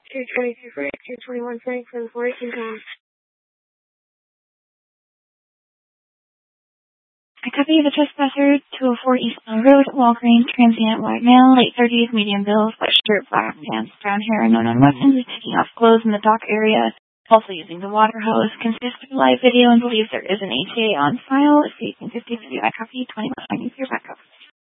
222 for 221 Franklin, 418 pounds. I copy the trespasser, 204 East Mill Road, Walgreens, transient, white male, late 30s, medium build, white shirt, black pants, brown hair, unknown weapons, taking off clothes in the dock area, also using the water hose, consists of live video and believes there is an HA on file. If you can 50 video, I copy 21, I need your backup.